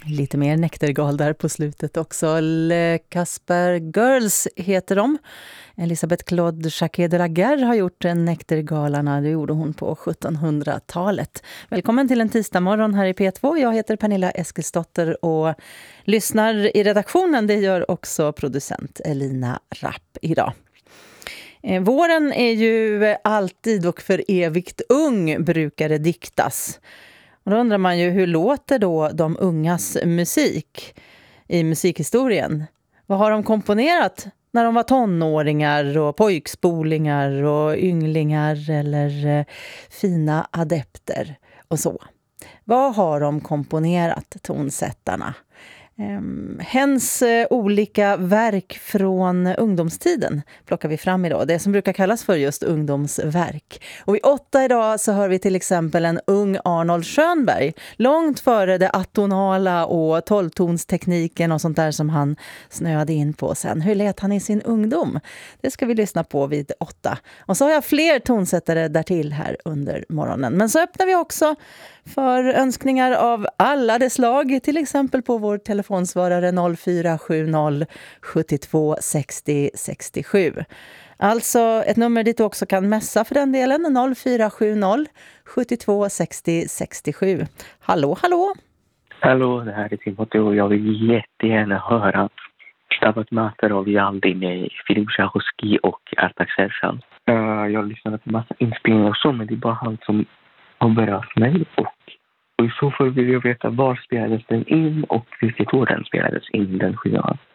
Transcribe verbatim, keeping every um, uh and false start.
Lite mer Näktergal där på slutet också. Le Casper Girls heter de. Elisabeth Claude Jacquet de la Guerre har gjort en Näktergalarna. Det gjorde hon på sjuttonhundratalet. Välkommen till en tisdagmorgon här i P två. Jag heter Pernilla Eskilsdotter och lyssnar i redaktionen. Det gör också producent Elina Rapp idag. Eh, våren är ju alltid och för evigt ung, brukar det diktas. Och då undrar man ju, hur låter då de ungas musik i musikhistorien? Vad har de komponerat när de var tonåringar och pojkspolingar och ynglingar eller eh, fina adepter och så? Vad har de komponerat, tonsättarna? Um, hens uh, olika verk från ungdomstiden plockar vi fram idag. Det som brukar kallas för just ungdomsverk. Och vid åtta idag så hör vi till exempel en ung Arnold Schönberg. Långt före det atonala och tolvtonstekniken och sånt där som han snöade in på sen. Hur lät han i sin ungdom? Det ska vi lyssna på vid åtta. Och så har jag fler tonsättare därtill här under morgonen. Men så öppnar vi också för önskningar av alla dess slag, till exempel på vår telefonsvarare noll fyra sju noll sju två sex noll sex sju. Alltså ett nummer dit du också kan messa för den delen, noll fyra sju noll sju två sex noll sex sju. Hallå, hallå! Hallå, det här är Timothy och jag vill jättegärna höra Stabat Mater av Jaldin med Filip Tchaikovsky och Artak Sersan. Uh, jag har lyssnat på massa inspelningar och så, men det är bara han som har berört mig och, och i så fall vill jag veta var spelades den in och vilket år den spelades in, den skivan.